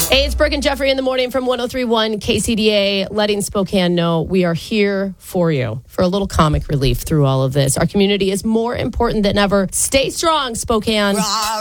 Hey, it's Brooke and Jeffrey in the morning from 103.1 KCDA, letting Spokane know we are here for you for a little comic relief through all of this. Our community is more important than ever. Stay strong, Spokane.